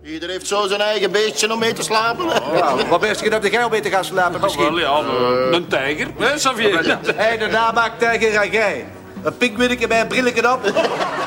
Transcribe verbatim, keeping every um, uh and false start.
Ieder heeft zo zijn eigen beestje om mee te slapen. Ja, wat best je op de geil mee te gaan slapen misschien? Wel, ja, uh, een tijger, hè, Xavier? Hé, hey, de namaak tijger en jij. Een pinguïnnetje bij een brilletje op.